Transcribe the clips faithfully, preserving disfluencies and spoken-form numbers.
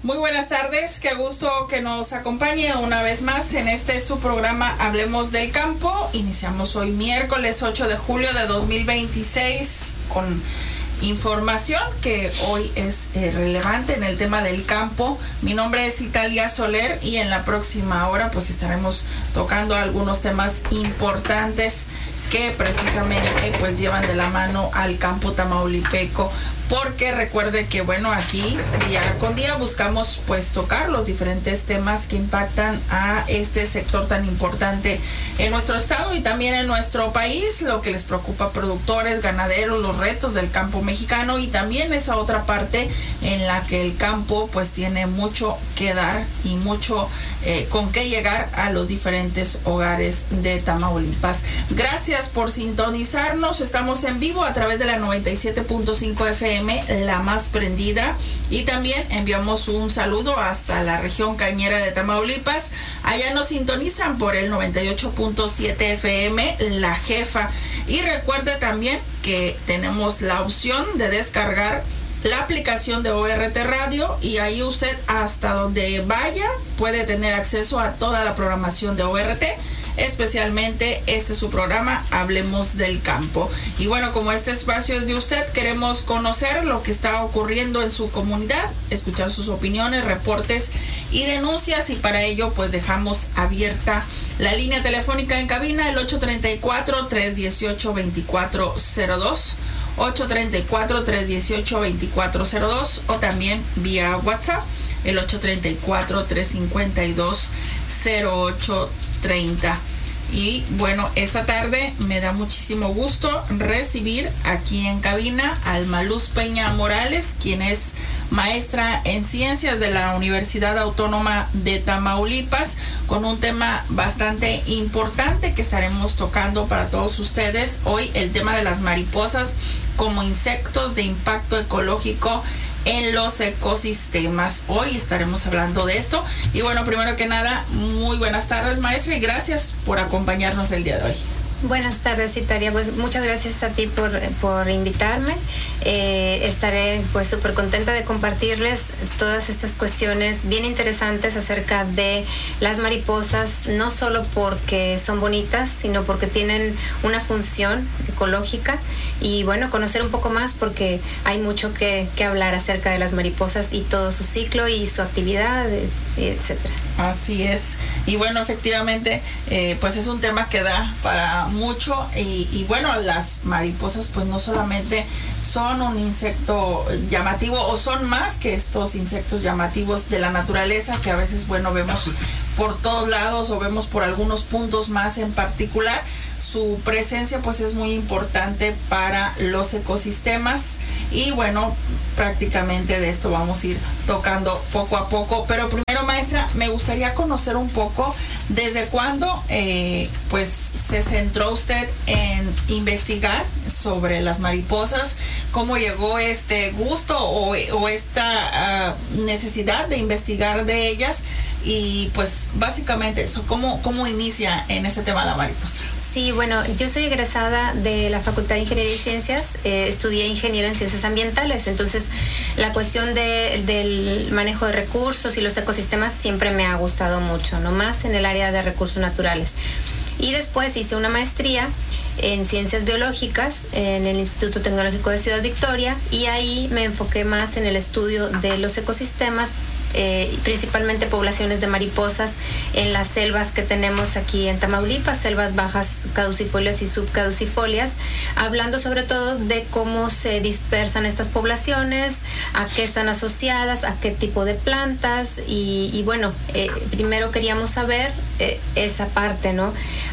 Muy buenas tardes, qué gusto que nos acompañe una vez más en este su programa Hablemos del Campo. Iniciamos hoy miércoles ocho de julio de dos mil veintiséis con información que hoy es eh, relevante en el tema del campo. Mi nombre es Italia Soler y en la próxima hora pues estaremos tocando algunos temas importantes que precisamente pues llevan de la mano al campo tamaulipeco, porque recuerde que bueno, aquí día con día buscamos pues tocar los diferentes temas que impactan a este sector tan importante en nuestro estado y también en nuestro país, lo que les preocupa a productores, ganaderos, los retos del campo mexicano y también esa otra parte en la que el campo pues tiene mucho que dar y mucho eh, con qué llegar a los diferentes hogares de Tamaulipas. Gracias por sintonizarnos, estamos en vivo a través de la noventa y siete punto cinco F M, la más prendida, y también enviamos un saludo hasta la región cañera de Tamaulipas. Allá nos sintonizan por el noventa y ocho punto siete F M, La Jefa. Y recuerde también que tenemos la opción de descargar la aplicación de O R T Radio y ahí usted hasta donde vaya puede tener acceso a toda la programación de O R T. Especialmente este es su programa Hablemos del Campo. Y bueno, como este espacio es de usted, queremos conocer lo que está ocurriendo en su comunidad, escuchar sus opiniones, reportes y denuncias, y para ello pues dejamos abierta la línea telefónica en cabina, el ocho tres cuatro, tres uno ocho, dos cuatro cero dos, ocho tres cuatro, tres uno ocho, dos cuatro cero dos, o también vía WhatsApp el ocho tres cuatro, tres cinco dos, cero ocho treinta. Y bueno, esta tarde me da muchísimo gusto recibir aquí en cabina a Almaluz Peña Morales, quien es maestra en ciencias de la Universidad Autónoma de Tamaulipas, con un tema bastante importante que estaremos tocando para todos ustedes hoy, el tema de las mariposas como insectos de impacto ecológico en los ecosistemas. Hoy estaremos hablando de esto. Y bueno, primero que nada, muy buenas tardes, maestra, y gracias por acompañarnos el día de hoy. Buenas tardes, Italia. Pues muchas gracias a ti por, por invitarme. Eh, estaré pues súper contenta de compartirles todas estas cuestiones bien interesantes acerca de las mariposas, no solo porque son bonitas, sino porque tienen una función ecológica, y bueno, conocer un poco más porque hay mucho que, que hablar acerca de las mariposas y todo su ciclo y su actividad, etcétera. Así es. Y bueno, efectivamente, eh, pues es un tema que da para mucho. Y, y bueno, las mariposas pues no solamente son un insecto llamativo, o son más que estos insectos llamativos de la naturaleza que a veces, bueno, vemos por todos lados o vemos por algunos puntos más en particular. Su presencia pues es muy importante para los ecosistemas, y bueno, prácticamente de esto vamos a ir tocando poco a poco. Pero primero, maestra, me gustaría conocer un poco desde cuándo eh, pues se centró usted en investigar sobre las mariposas, cómo llegó este gusto o, o esta uh, necesidad de investigar de ellas, y pues básicamente eso, cómo, cómo inicia en este tema la mariposa. Sí, bueno, yo soy egresada de la Facultad de Ingeniería y Ciencias, eh, estudié ingeniero en Ciencias Ambientales, entonces la cuestión de, del manejo de recursos y los ecosistemas siempre me ha gustado mucho, no más en el área de recursos naturales. Y después hice una maestría en Ciencias Biológicas en el Instituto Tecnológico de Ciudad Victoria, y ahí me enfoqué más en el estudio de los ecosistemas, Eh, principalmente poblaciones de mariposas en las selvas que tenemos aquí en Tamaulipas, selvas bajas caducifolias y subcaducifolias, hablando sobre todo de cómo se dispersan estas poblaciones, a qué están asociadas, a qué tipo de plantas, y, y bueno, eh, primero queríamos saber eh, esa parte, ¿no?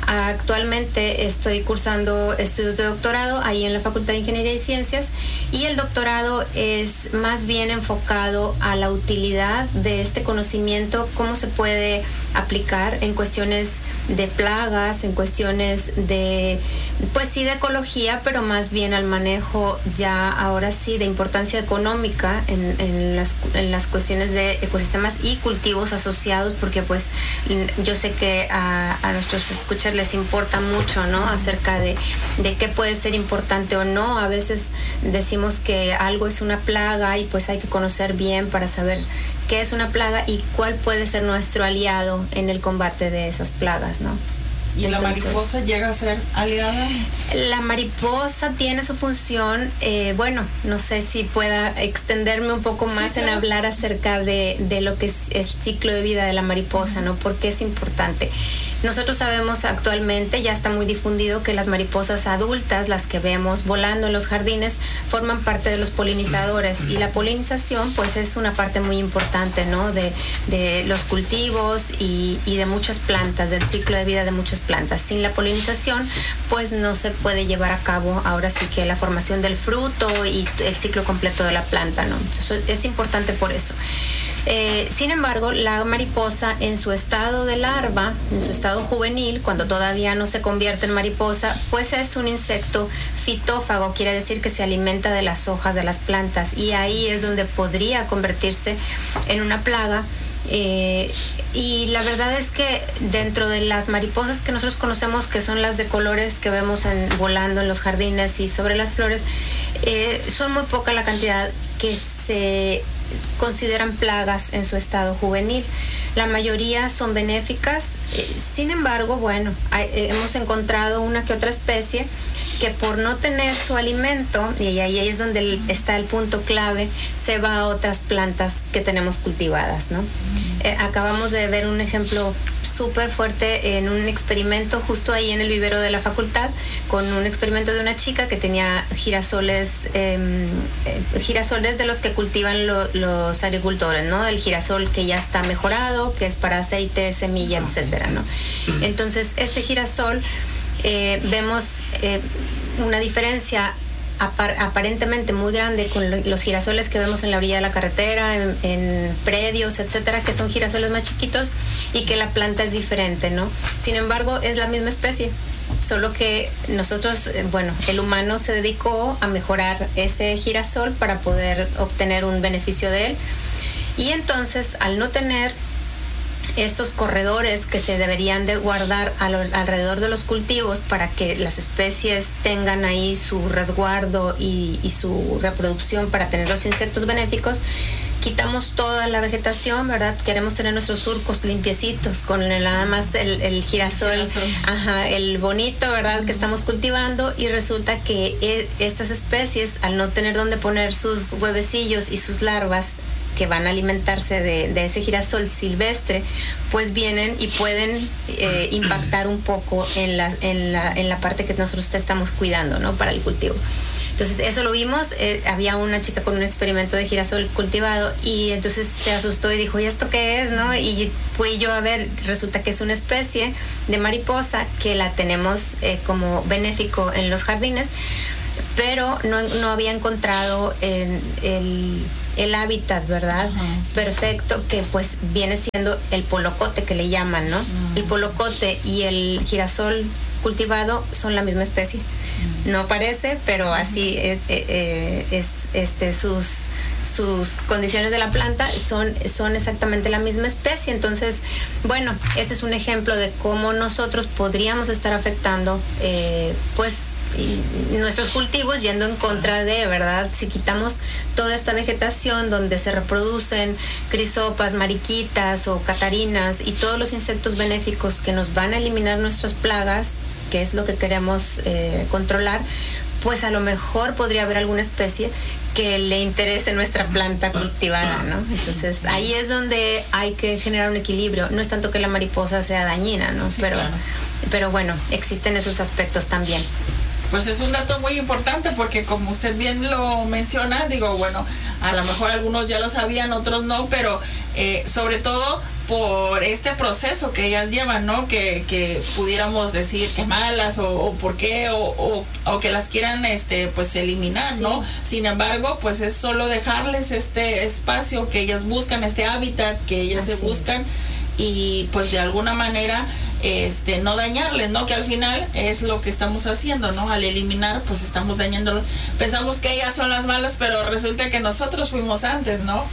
Actualmente estoy cursando estudios de doctorado ahí en la Facultad de Ingeniería y Ciencias, y el doctorado es más bien enfocado a la utilidad de este conocimiento, cómo se puede aplicar en cuestiones de plagas, en cuestiones de, pues sí, de ecología, pero más bien al manejo ya ahora sí de importancia económica en, en, las, en las cuestiones de ecosistemas y cultivos asociados, porque pues yo sé que a, a nuestros escuchas les importa mucho, ¿no? Acerca de, de qué puede ser importante o no. A veces decimos decimos que algo es una plaga y pues hay que conocer bien para saber qué es una plaga y cuál puede ser nuestro aliado en el combate de esas plagas, ¿no? ¿Y entonces, la mariposa llega a ser aliada? La mariposa tiene su función, eh, bueno, no sé si pueda extenderme un poco más sí, en claro. hablar acerca de, de lo que es el ciclo de vida de la mariposa, uh-huh. ¿no? Porque es importante. Nosotros sabemos actualmente, ya está muy difundido, que las mariposas adultas, las que vemos volando en los jardines, forman parte de los polinizadores y la polinización pues es una parte muy importante, ¿no? De, de los cultivos y, y de muchas plantas, del ciclo de vida de muchas plantas. Sin la polinización pues no se puede llevar a cabo ahora sí que la formación del fruto y el ciclo completo de la planta, ¿no? Entonces, es importante por eso. Eh, sin embargo, la mariposa en su estado de larva, en su estado juvenil, cuando todavía no se convierte en mariposa, pues es un insecto fitófago, quiere decir que se alimenta de las hojas de las plantas y ahí es donde podría convertirse en una plaga. Eh, y la verdad es que dentro de las mariposas que nosotros conocemos, que son las de colores que vemos en, volando en los jardines y sobre las flores, eh, son muy poca la cantidad que se consideran plagas en su estado juvenil. La mayoría son benéficas. Eh, sin embargo, bueno, hay, eh, hemos encontrado una que otra especie que por no tener su alimento, y ahí es donde el, está el punto clave, se va a otras plantas que tenemos cultivadas, ¿no? Eh, acabamos de ver un ejemplo súper fuerte en un experimento justo ahí en el vivero de la facultad, con un experimento de una chica que tenía girasoles, eh, eh, girasoles de los que cultivan lo, los agricultores, ¿no? El girasol que ya está mejorado, que es para aceite, semilla, etcétera, ¿no? Entonces, este girasol, eh, vemos eh, una diferencia Apar- aparentemente muy grande con lo- los girasoles que vemos en la orilla de la carretera, en, en predios, etcétera, que son girasoles más chiquitos y que la planta es diferente, ¿no? Sin embargo, es la misma especie, solo que nosotros, eh, bueno, el humano se dedicó a mejorar ese girasol para poder obtener un beneficio de él. Y entonces, al no tener estos corredores que se deberían de guardar a lo, alrededor de los cultivos para que las especies tengan ahí su resguardo y, y su reproducción para tener los insectos benéficos, quitamos toda la vegetación, ¿verdad? Queremos tener nuestros surcos limpiecitos con el, nada más el, el girasol, el girasol. Ajá, el bonito, ¿verdad? Uh-huh. Que estamos cultivando, y resulta que e, estas especies, al no tener dónde poner sus huevecillos y sus larvas, que van a alimentarse de, de ese girasol silvestre, pues vienen y pueden eh, impactar un poco en la, en, la, en la parte que nosotros estamos cuidando, ¿no? Para el cultivo. Entonces, eso lo vimos. Eh, había una chica con un experimento de girasol cultivado y entonces se asustó y dijo, ¿y esto qué es, no? Y fui yo a ver, resulta que es una especie de mariposa que la tenemos eh, como benéfico en los jardines, pero no, no había encontrado en el... el hábitat, ¿verdad? Uh-huh, sí. Perfecto, que pues viene siendo el polocote que le llaman, ¿no? Uh-huh. El polocote y el girasol cultivado son la misma especie. Uh-huh. No parece, pero uh-huh. así es, eh, es este sus sus condiciones de la planta son, son exactamente la misma especie. Entonces, bueno, ese es un ejemplo de cómo nosotros podríamos estar afectando eh, pues y nuestros cultivos, yendo en contra de, ¿verdad? Si quitamos toda esta vegetación donde se reproducen crisopas, mariquitas o catarinas y todos los insectos benéficos que nos van a eliminar nuestras plagas, que es lo que queremos eh, controlar, pues a lo mejor podría haber alguna especie que le interese nuestra planta cultivada, ¿no? Entonces ahí es donde hay que generar un equilibrio. No es tanto que la mariposa sea dañina, ¿no? Sí, pero, claro. pero bueno, existen esos aspectos también. Pues es un dato muy importante porque como usted bien lo menciona, digo, bueno, a lo mejor algunos ya lo sabían, otros no, pero eh, sobre todo por este proceso que ellas llevan, ¿no? Que, que pudiéramos decir que malas o, o por qué o, o, o que las quieran este pues eliminar, sí. ¿no? Sin embargo, pues es solo dejarles este espacio que ellas buscan, este hábitat que ellas Así se buscan es. Y pues de alguna manera este no dañarles, ¿no? Que al final es lo que estamos haciendo, ¿no? Al eliminar, pues estamos dañándolo. Pensamos que ellas son las malas, pero resulta que nosotros fuimos antes, ¿no?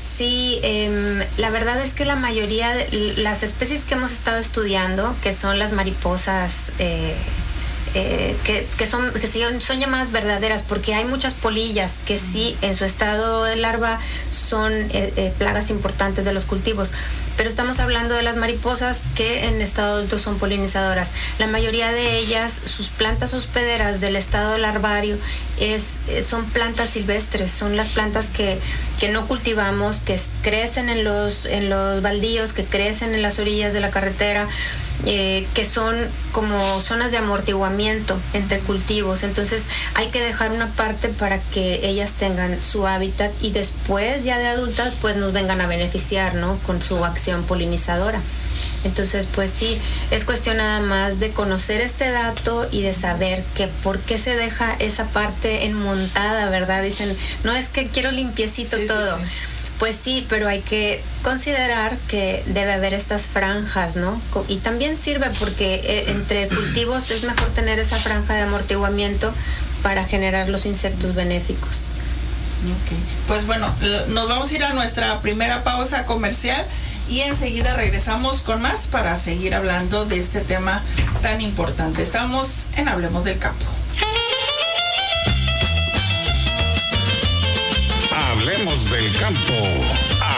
Sí, eh, la verdad es que la mayoría de las especies que hemos estado estudiando, que son las mariposas eh, eh, que, que, son, que son llamadas verdaderas, porque hay muchas polillas que sí en su estado de larva son eh, eh, plagas importantes de los cultivos, pero estamos hablando de las mariposas que en estado adulto son polinizadoras. La mayoría de ellas, sus plantas hospederas del estado larvario es, son plantas silvestres, son las plantas que, que no cultivamos, que crecen en los, en los baldíos, que crecen en las orillas de la carretera, eh, que son como zonas de amortiguamiento entre cultivos. Entonces hay que dejar una parte para que ellas tengan su hábitat y después ya de adultas pues nos vengan a beneficiar, ¿no? Con su acción polinizadora. Entonces, pues sí, es cuestión nada más de conocer este dato y de saber que por qué se deja esa parte enmontada, ¿verdad? Dicen, no es que quiero limpiecito sí, todo. Sí, sí. Pues sí, pero hay que considerar que debe haber estas franjas, ¿no? Y también sirve porque entre cultivos es mejor tener esa franja de amortiguamiento para generar los insectos benéficos. Okay. Pues bueno, nos vamos a ir a nuestra primera pausa comercial y enseguida regresamos con más para seguir hablando de este tema tan importante. Estamos en Hablemos del Campo. Hablemos del Campo.